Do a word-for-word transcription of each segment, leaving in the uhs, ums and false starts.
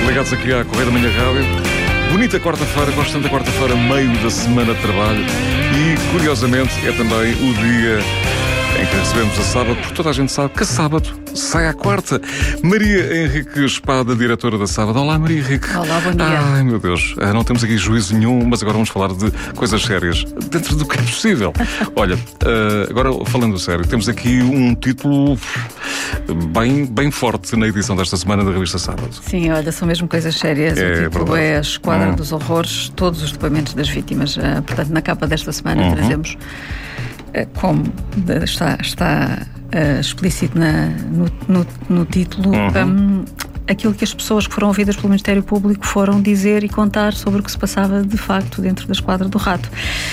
ligados aqui à Correio da Manhã Rádio. Bonita quarta-feira, gosto da quarta-feira, meio da semana de trabalho. E, curiosamente, é também o dia em que recebemos a sábado, porque toda a gente sabe que a sábado sai à quarta. Maria Henrique Espada, diretora da Sábado. Olá, Maria Henrique. Olá, bom dia. Ai, meu Deus, não temos aqui juízo nenhum, mas agora vamos falar de coisas sérias, dentro do que é possível. Olha, agora falando a sério, temos aqui um título bem, bem forte na edição desta semana da revista Sábado. Sim, olha, são mesmo coisas sérias. É, o título verdade. é A Esquadra Hum. dos Horrores, todos os depoimentos das vítimas. Uh, portanto, na capa desta semana Uhum. trazemos, uh, como de- está, está uh, explícito na, no, no, no título, Uhum. um, aquilo que as pessoas que foram ouvidas pelo Ministério Público foram dizer e contar sobre o que se passava de facto dentro da Esquadra do Rato.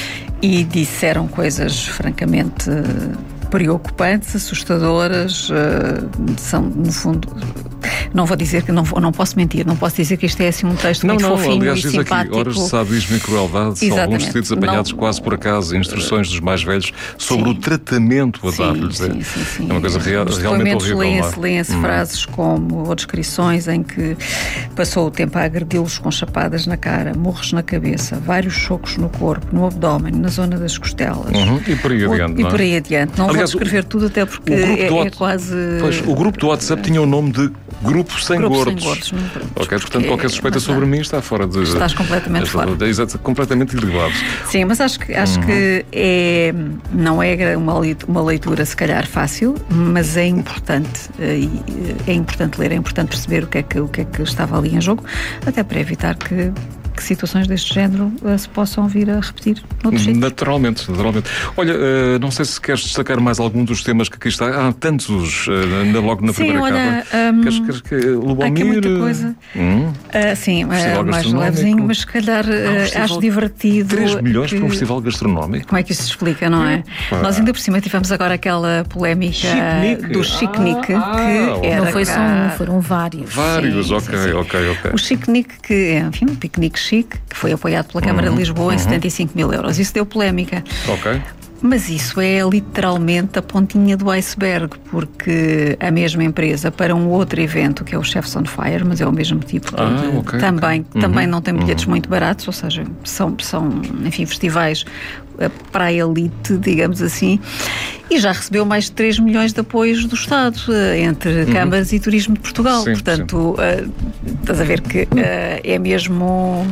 E disseram coisas francamente preocupantes, assustadoras, uh, são, no fundo, não vou dizer que, não, vou, não posso mentir, não posso dizer que isto é assim um texto Não, muito não, fofinho aliás, e diz simpático. aqui, horas de sadismo e crueldade, são alguns Exatamente. tecidos apanhados Não- quase por acaso, instruções dos mais velhos sobre Sim. o tratamento a Sim, dar-lhes. sim, sim, sim. É uma coisa rea- Nos realmente depoimentos horrível. não é? Leem-se leem-se Hum. frases como, ou descrições em que passou o tempo a agredi-los com chapadas na cara, murros na cabeça, vários socos no corpo, no abdômen, na zona das costelas. Uhum, e por aí O- adiante, E não é? por aí adiante. Não Aliás, vou descrever tudo, até porque o grupo é, do é What- quase. Pois, o grupo do WhatsApp tinha o nome de Grupo Sem Grupo Sem Gordos. Gordos, não- pronto, Ok, portanto, porque- qualquer suspeita mas sobre há- mim está fora de. Estás completamente fora. Exato, completamente ilibado. Sim, mas acho que, acho que é, não é uma leit- uma leitura se calhar fácil, mas é importante, eh, e, eh, é importante ler, é importante perceber o que é que, o que, é que estava ali em jogo, até para evitar que, que situações deste género eh, se possam vir a repetir noutros sítios. Naturalmente, naturalmente. Olha, eh, não sei se queres destacar mais algum dos temas que aqui está. Há tantos, eh, na- logo na Sim, primeira olha, capa. hum, queres, queres que há aqui Lubomir? muita coisa. Hum, Ah, sim, Festival é mais gastronómico. levezinho, mas se calhar Há um eh, festival acho de divertido. três milhões que- para um festival gastronómico. Como é que isso se explica, não é? Pá. Nós ainda por cima tivemos agora aquela polémica Chique-nique. do chique-nique, Ah, que ah, era Não foi cá- só um, foram vários. Vários, sim, ok, sim, sim. ok, ok. O chique-nique, que é, enfim, um piquenique chique, que foi apoiado pela Câmara de Lisboa em setenta e cinco mil euros. Isso deu polémica. Ok. Mas isso é literalmente a pontinha do iceberg, porque a mesma empresa, para um outro evento, que é o Chefs on Fire, mas é o mesmo tipo de, Ah, de- ok, também, ok. também Uhum, não tem bilhetes muito baratos, ou seja, são, são enfim, festivais eh, para a elite, digamos assim, e já recebeu mais de três milhões de apoios do Estado, eh, entre câmaras e turismo de Portugal. Sim, Portanto, eh, estás a ver que eh, é mesmo...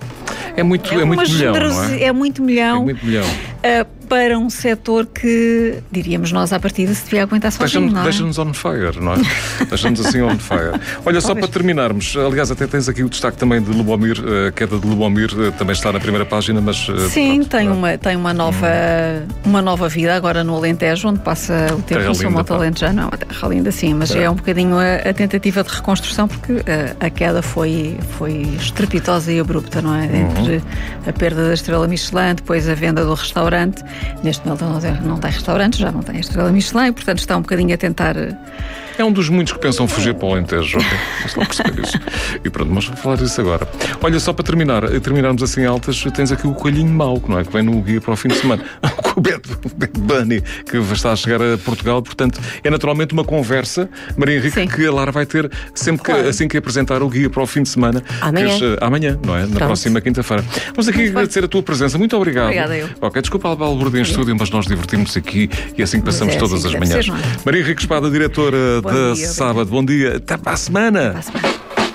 É muito, é uma muito milhão, não generosi- é? é muito milhão. É muito milhão. Uh, para um setor que, diríamos nós à partida, se devia aguentar sozinho, Deixa-nos não é? deixa-nos on fire, não é? Deixa-nos assim on fire. Olha, só para terminarmos, aliás, até tens aqui o destaque também de Lubomir, a queda de Lubomir eh, também está na primeira página, mas. eh, Sim, pronto, tem, não é? uma, tem uma, nova, uma nova vida agora no Alentejo, onde passa o tempo Terra no seu linda, moto pá. alentejano. Não, a terra linda sim, mas É. é, um bocadinho a, a tentativa de reconstrução, porque uh, a queda foi, foi estrepitosa e abrupta, não é? Entre a perda da estrela Michelin, depois a venda do restaurante. Neste momento não tem, não tem restaurante, já não tem a estrela Michelin, e portanto está um bocadinho a tentar... uh, É um dos muitos que pensam fugir para o Alentejo, ok? Vamos lá perceber isso. E pronto, mas vou falar disso agora. Olha, só para terminar, terminarmos assim altas, tens aqui o coelhinho mau, não é? Que vem no guia para o fim de semana. Com o Bad Bad Bunny, que está a chegar a Portugal. Portanto, é naturalmente uma conversa, Maria Henrique, Sim. que a Lara vai ter sempre que, Claro. assim que apresentar o guia para o fim de semana. Amanhã. Que, eh, amanhã, não é? Na Pronto. próxima quinta-feira. Vamos aqui agradecer a tua presença. Muito obrigado. Obrigada, eu. Ok, desculpa a balbúrdia em estúdio, mas nós divertimos aqui e assim que Mas passamos é todas assim as que deve manhãs. ser, não é? Maria Henrique Espada, diretora Bom da dia, Sábado. Bom dia. Até para a semana. para a semana.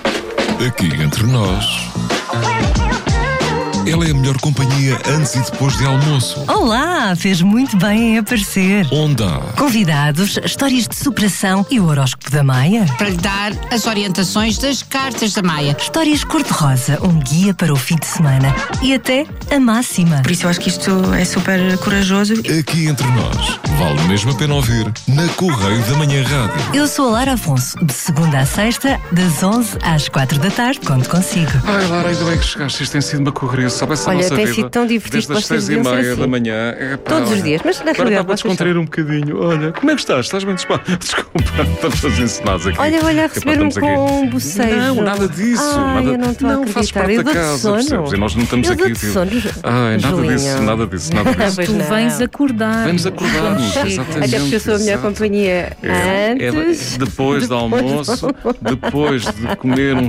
Aqui entre nós, ela é a melhor companhia antes e depois de almoço. Olá, fez muito bem em aparecer. Onde há Convidados, histórias de superação e o horóscopo da Maia. Para lhe dar as orientações das cartas da Maia. Histórias cor-de-rosa, um guia para o fim de semana. E até a máxima. Por isso eu acho que isto é super corajoso. aqui entre nós, vale mesmo a pena ouvir na Correio da Manhã Rádio. Eu sou a Lara Afonso, de segunda à sexta, das onze às quatro da tarde, conto consigo. Ai, Lara, ainda bem que chegaste. Isto tem sido uma correria. Soubesse a Olha, nossa tem vida, sido tão divertido, desde as vocês seis e deviam ser meia assim. da manhã. É, pá, Todos os olha. dias, mas na Agora realidade está para vocês descontrair um bocadinho. Olha, como é que estás? Estás bem disposto? Desculpa, estamos ensinados aqui. Olha, olha, a Epá, receber-me estamos aqui. com um bocejo. Não, nada disso. Ai, nada... eu não estou a Não, fazes acreditar. parte Eu da dou-te casa, sono. percebes? E nós não estamos Eu aqui. dou-te tipo, sono, Ai, nada Julinho. disso, nada disso, nada disso. Pois Tu não. vens acordar. Vamos acordar-nos, Chega. exatamente. Até porque eu sou a melhor exato. companhia É, é antes. depois do almoço, depois de comer um